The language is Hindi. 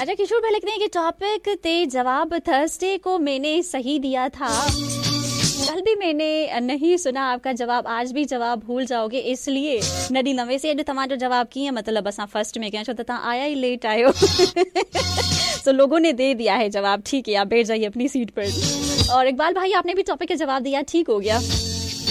अच्छा, किशोर भाई लिखते हैं कि टॉपिक ते जवाब थर्सडे को मैंने सही दिया था, कल भी मैंने नहीं सुना आपका जवाब, आज भी जवाब भूल जाओगे इसलिए नडी नवे से तव्हां जवाब किए मतलब असां फर्स्ट में कहें छो तो आया ही लेट आयो। तो लोगों ने दे दिया है जवाब, ठीक है, आप बैठ जाइए अपनी सीट पर। और इकबाल भाई आपने भी टॉपिक का जवाब दिया, ठीक हो गया।